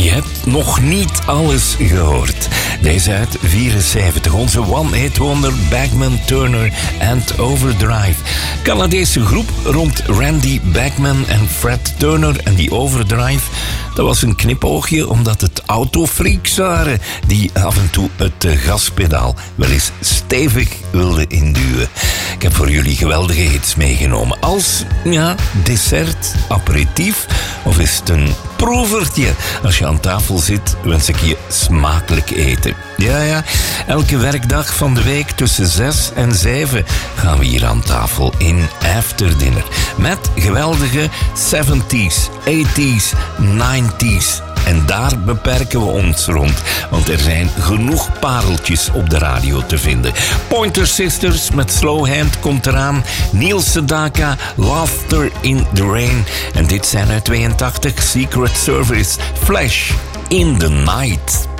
En je hebt nog niet alles gehoord. Deze uit 74, onze one-hit wonder Bachman Turner and Overdrive. Canadese groep rond Randy Bachman en Fred Turner. En die Overdrive, dat was een knipoogje omdat het autofreaks waren die af en toe het gaspedaal wel eens stevig wilden induwen. Ik heb voor jullie geweldige hits meegenomen. Als dessert, aperitief of is het een proevertje? Als je aan tafel zit, wens ik je smakelijk eten. Ja, elke werkdag van de week tussen 6 en 7 gaan we hier aan tafel in After Dinner. Met geweldige 70s, 80s, 90s. En daar beperken we ons rond, want er zijn genoeg pareltjes op de radio te vinden. Pointer Sisters met Slow Hand komt eraan. Neil Sedaka, Laughter in the Rain. En dit zijn uit 82, Secret Service, Flash in the Night.